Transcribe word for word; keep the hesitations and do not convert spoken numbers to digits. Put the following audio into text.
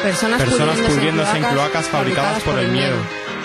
Personas, Personas pudriéndose pudriéndose en cloacas cloacas fabricadas por el miedo.